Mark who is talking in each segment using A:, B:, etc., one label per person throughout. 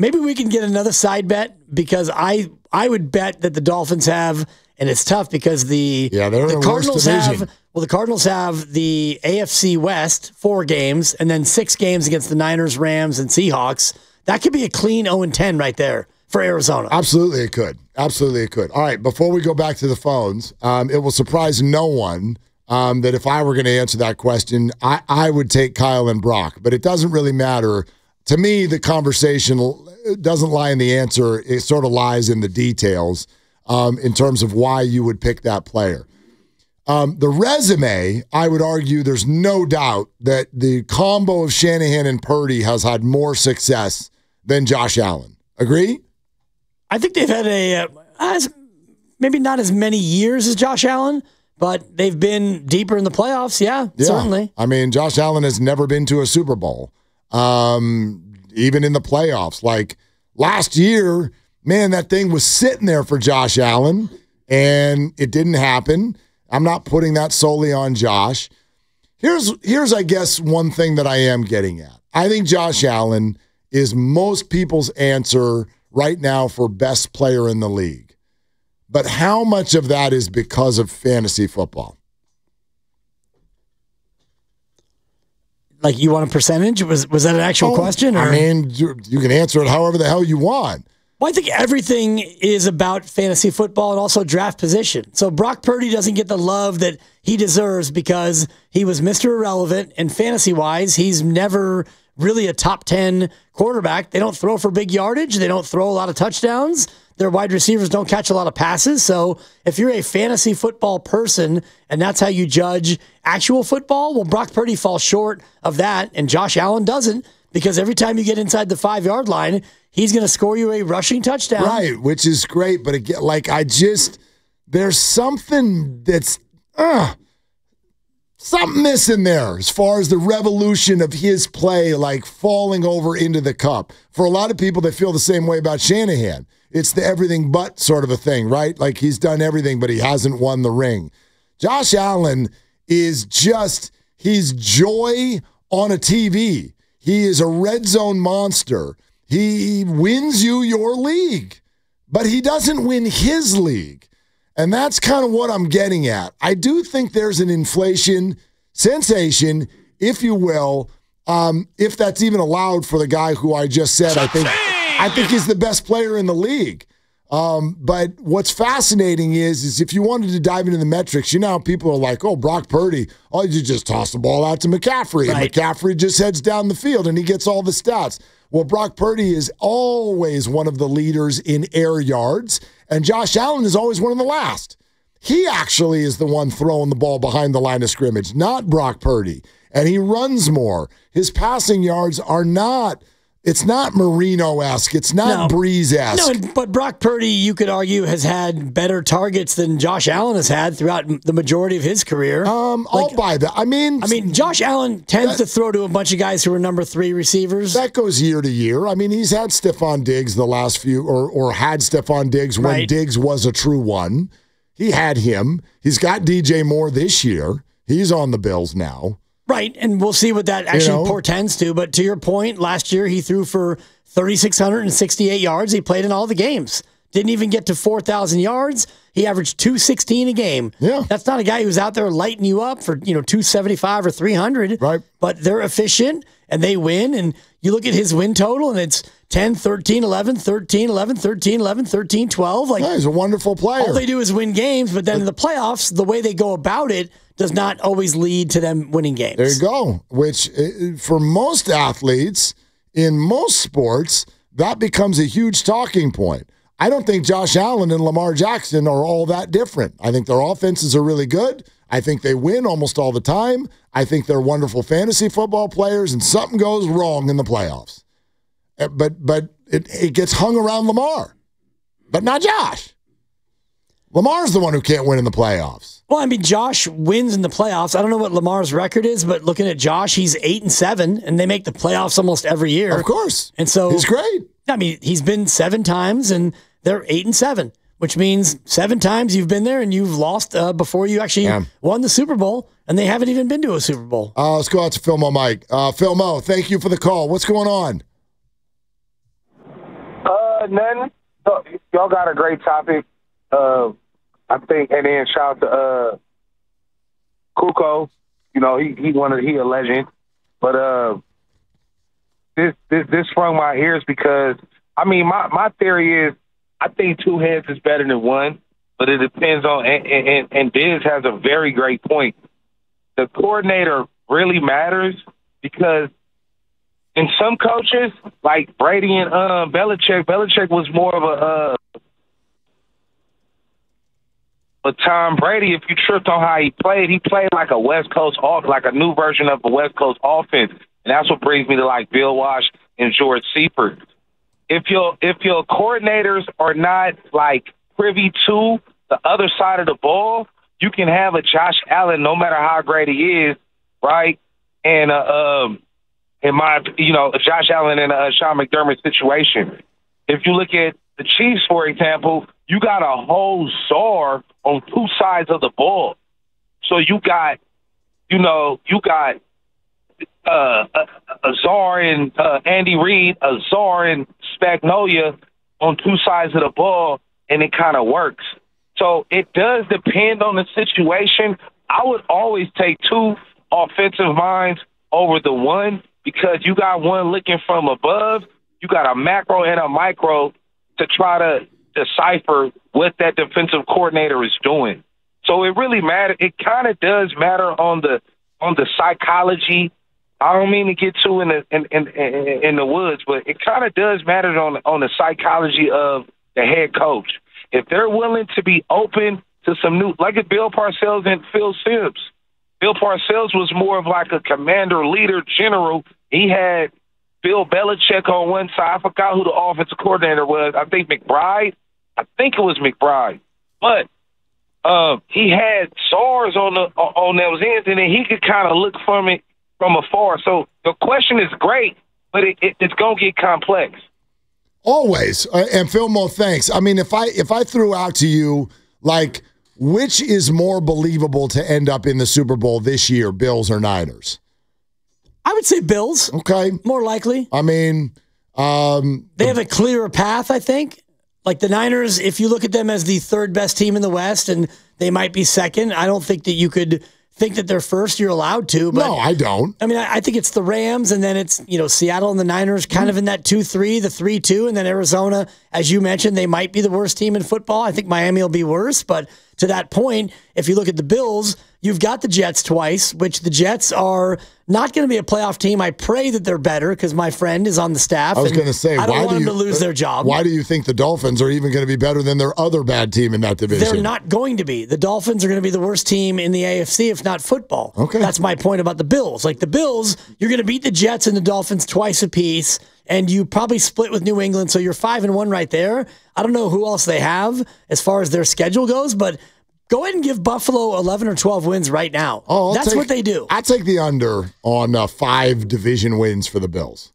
A: maybe we can get another side bet because I would bet that the Dolphins have, and it's tough because the Cardinals have. Well, the Cardinals have the AFC West 4 games and then 6 games against the Niners, Rams, and Seahawks. That could be a clean 0-10 right there for Arizona.
B: Absolutely, it could. Absolutely, it could. All right, before we go back to the phones, it will surprise no one that if I were going to answer that question, I would take Kyle and Brock. But it doesn't really matter. To me, the conversation doesn't lie in the answer. It sort of lies in the details in terms of why you would pick that player. The resume, I would argue there's no doubt that the combo of Shanahan and Purdy has had more success than Josh Allen. Agree?
A: I think they've had maybe not as many years as Josh Allen, but they've been deeper in the playoffs. Yeah, certainly.
B: I mean, Josh Allen has never been to a Super Bowl, even in the playoffs. Like last year, man, that thing was sitting there for Josh Allen, and it didn't happen. I'm not putting that solely on Josh. Here's I guess, one thing that I am getting at. I think Josh Allen is most people's answer right now for best player in the league. But how much of that is because of fantasy football?
A: Like, you want a percentage? Was that an actual question? Or?
B: I mean, you can answer it however the hell you want.
A: Well, I think everything is about fantasy football and also draft position. So Brock Purdy doesn't get the love that he deserves because he was Mr. Irrelevant, and fantasy-wise, he's never really a top 10 quarterback. They don't throw for big yardage. They don't throw a lot of touchdowns. Their wide receivers don't catch a lot of passes. So if you're a fantasy football person and that's how you judge actual football, well, Brock Purdy falls short of that, and Josh Allen doesn't, because every time you get inside the 5-yard line, he's going to score you a rushing touchdown.
B: Right, which is great. But again, there's something that's something missing there as far as the revolution of his play, like falling over into the cup. For a lot of people, they feel the same way about Shanahan. It's the everything but sort of a thing, right? Like he's done everything, but he hasn't won the ring. Josh Allen is he's joy on a TV. He is a red zone monster. He wins you your league, but he doesn't win his league. And that's kind of what I'm getting at. I do think there's an inflation sensation, if you will, if that's even allowed for the guy who I just said. I think he's the best player in the league. But what's fascinating is if you wanted to dive into the metrics, people are like, oh, Brock Purdy, you just toss the ball out to McCaffrey. Right. And McCaffrey just heads down the field and he gets all the stats. Well, Brock Purdy is always one of the leaders in air yards, and Josh Allen is always one of the last. He actually is the one throwing the ball behind the line of scrimmage, not Brock Purdy. And he runs more. His passing yards are not, it's not Marino-esque. It's not Breeze-esque.
A: No, but Brock Purdy, you could argue, has had better targets than Josh Allen has had throughout the majority of his career.
B: I'll buy that. I mean,
A: Josh Allen tends to throw to a bunch of guys who are number 3 receivers.
B: That goes year to year. I mean, he's had Stephon Diggs the last few, or had Stephon Diggs when Diggs was a true one. He had him. He's got DJ Moore this year. He's on the Bills now.
A: Right, and we'll see what that actually portends to. But to your point, last year he threw for 3,668 yards. He played in all the games. Didn't even get to 4,000 yards. He averaged 216 a game.
B: Yeah.
A: That's not a guy who's out there lighting you up for 275 or 300.
B: Right.
A: But they're efficient, and they win. And you look at his win total, and it's 10, 13, 11, 13, 11, 13, 11, 13, 12.
B: He's a wonderful player.
A: All they do is win games, but then in the playoffs, the way they go about it does not always lead to them winning games.
B: There you go. Which, for most athletes, in most sports, that becomes a huge talking point. I don't think Josh Allen and Lamar Jackson are all that different. I think their offenses are really good. I think they win almost all the time. I think they're wonderful fantasy football players, and something goes wrong in the playoffs. But it gets hung around Lamar, but not Josh. Lamar's the one who can't win in the playoffs.
A: Well, I mean, Josh wins in the playoffs. I don't know what Lamar's record is, but looking at Josh, he's 8-7, and they make the playoffs almost every year.
B: Of course.
A: And so
B: he's great.
A: I mean, he's been 7 times, and they're 8-7, which means 7 times you've been there and you've lost before you actually won the Super Bowl, and they haven't even been to a Super Bowl.
B: Let's go out to Phil Mo Mike. Phil Mo, thank you for the call. What's going on?
C: Nothing. So, y'all got a great topic. I think, and then shout out to Kukoc. You know, he a legend. But this sprung my ears because I mean my theory is I think two heads is better than one, but it depends on and Biz has a very great point. The coordinator really matters because in some coaches, like Brady and Belichick was more of but Tom Brady, if you tripped on how he played like a West Coast like a new version of a West Coast offense. And that's what brings me to like Bill Walsh and George Seifert. If your coordinators are not like privy to the other side of the ball, you can have a Josh Allen no matter how great he is, right? And Josh Allen and Sean McDermott situation. If you look at the Chiefs, for example, you got a whole czar on two sides of the ball. So you got a czar in Andy Reid, a czar in Spagnuolo on two sides of the ball, and it kind of works. So it does depend on the situation. I would always take two offensive minds over the one because you got one looking from above. You got a macro and a micro to try to decipher what that defensive coordinator is doing. So it really matters. It kind of does matter on the psychology. I don't mean to get too in the woods, but it kind of does matter on the psychology of the head coach. If they're willing to be open to some new, like a Bill Parcells and Phil Simms. Bill Parcells was more of like a commander, leader, general. He had Bill Belichick on one side. I forgot who the offensive coordinator was. I think McBride. I think it was McBride. But he had SARS on those ends, and then he could kind of look from it from afar. So the question is great, but it's going to get complex.
B: Always. And Philmo, thanks. I mean, if I threw out to you, like, which is more believable to end up in the Super Bowl this year, Bills or Niners?
A: I would say Bills.
B: Okay.
A: More likely.
B: I mean,
A: they have a clearer path, I think. Like the Niners, if you look at them as the third best team in the West and they might be second, I don't think that you could think that they're first. You're allowed to. But,
B: no, I don't.
A: I mean, I think it's the Rams, and then it's, Seattle and the Niners kind of in that 2-3, the 3-2, and then Arizona, as you mentioned, they might be the worst team in football. I think Miami will be worse, but to that point, if you look at the Bills, you've got the Jets twice, which the Jets are not going to be a playoff team. I pray that they're better because my friend is on the staff.
B: I was going to say,
A: I don't want them to lose their job.
B: Why do you think the Dolphins are even going to be better than their other bad team in that division?
A: They're not going to be. The Dolphins are going to be the worst team in the AFC, if not football.
B: Okay.
A: That's my point about the Bills. Like the Bills, you're going to beat the Jets and the Dolphins twice apiece, and you probably split with New England, so you're 5-1 right there. I don't know who else they have as far as their schedule goes, but go ahead and give Buffalo 11 or 12 wins right now. That's what they do.
B: I take the under on 5 division wins for the Bills.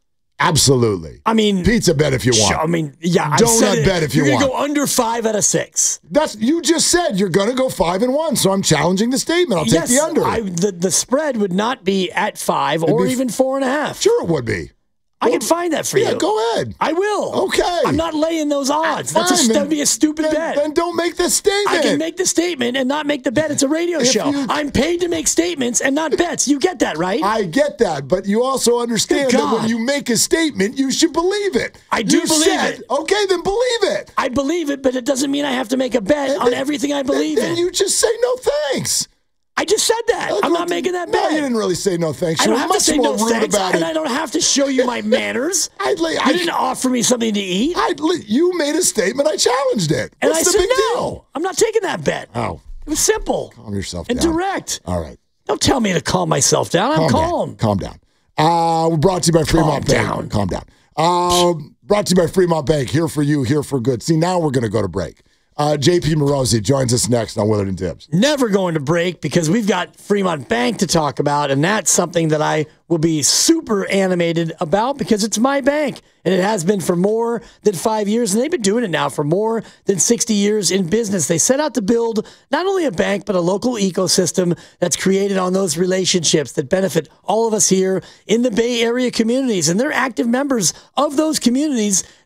B: Absolutely.
A: I mean,
B: pizza bet if you want.
A: I mean, yeah,
B: donut bet if you want.
A: You're going to go under 5 out of 6.
B: You just said you're going to go 5-1, so I'm challenging the statement. I'll take the under.
A: The spread would not be at 5 or even 4.5.
B: Sure, it would be.
A: I can find that for you.
B: Yeah, go ahead.
A: I will.
B: Okay.
A: I'm not laying those odds. That'd be a stupid bet.
B: Then don't make the statement.
A: I can make the statement and not make the bet. It's a radio show. I'm paid to make statements and not bets. You get that, right?
B: I get that, but you also understand that when you make a statement, you should believe it.
A: I do believe it.
B: Okay, then believe it.
A: I believe it, but it doesn't mean I have to make a bet on everything I believe in.
B: Then you just say no thanks.
A: I just said that. I'm not making that bet.
B: No, you didn't really say no thanks.
A: I don't have to say no thanks, and I don't have to show you my manners. You didn't offer me something to eat.
B: You made a statement. I challenged it.
A: And
B: What's
A: I
B: the
A: said
B: big
A: no.
B: deal?
A: I'm not taking that bet.
B: Oh.
A: It was simple.
B: Calm yourself
A: and
B: down.
A: And direct.
B: All right.
A: Don't tell me to calm myself down. I'm calm.
B: Calm down. We're brought to you by Fremont Bank. Calm down. Brought to you by Fremont Bank. Here for you, here for good. See, now we're going to go to break. JP Morosi joins us next on Willard and Tibbs.
A: Never going to break because we've got Fremont Bank to talk about, and that's something that I will be super animated about because it's my bank, and it has been for more than 5 years, and they've been doing it now for more than 60 years in business. They set out to build not only a bank, but a local ecosystem that's created on those relationships that benefit all of us here in the Bay Area communities, and they're active members of those communities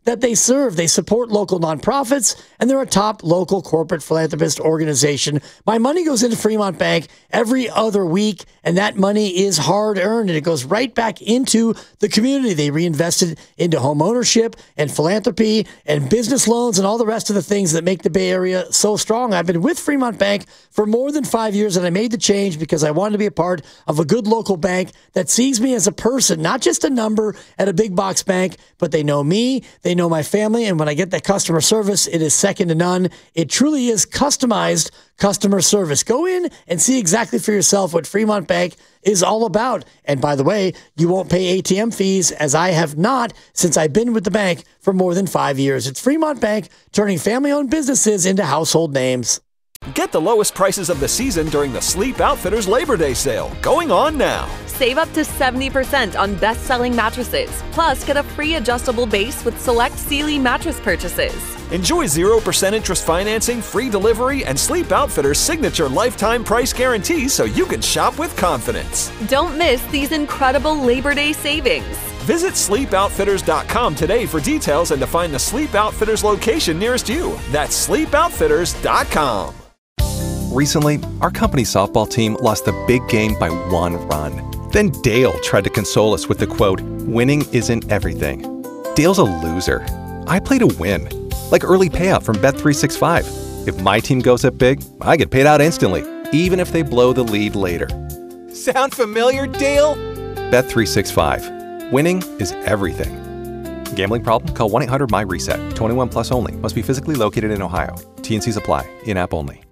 A: that they serve. They support local nonprofits, and they're a top local corporate philanthropist organization. My money goes into Fremont Bank every other week, and that money is hard-earned, and it goes right back into the community. They reinvested into home ownership and philanthropy and business loans and all the rest of the things that make the Bay Area so strong. I've been with Fremont Bank for more than 5 years, and I made the change because I wanted to be a part of a good local bank that sees me as a person, not just a number at a big box bank, but they know me, they know my family, and when I get that customer service, it is second to none. It truly is customized customer service. Go in and see exactly for yourself what Fremont Bank is all about. And by the way, you won't pay ATM fees, as I have not since I've been with the bank for more than 5 years. It's Fremont Bank, turning family-owned businesses into household names.
D: Get the lowest prices of the season during the Sleep Outfitters Labor Day sale, going on now.
E: Save up to 70% on best-selling mattresses. Plus, get a free adjustable base with select Sealy mattress purchases.
D: Enjoy 0% interest financing, free delivery, and Sleep Outfitters' signature lifetime price guarantee so you can shop with confidence.
E: Don't miss these incredible Labor Day savings.
D: Visit sleepoutfitters.com today for details and to find the Sleep Outfitters location nearest you. That's sleepoutfitters.com.
F: Recently, our company softball team lost the big game by 1 run. Then Dale tried to console us with the quote, "Winning isn't everything." Dale's a loser. I play to win. Like early payout from Bet365. If my team goes up big, I get paid out instantly, even if they blow the lead later. Sound familiar, Dale? Bet365. Winning is everything. Gambling problem? Call 1-800-MY-RESET. 21 plus only. Must be physically located in Ohio. T&Cs apply. In-app only.